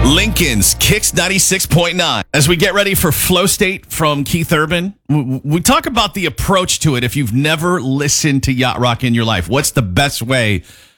Lincoln's Kicks 96.9. As we get ready for Flow State from Keith Urban, we talk about the approach to it. If you've never listened to Yacht Rock in your life, what's the best way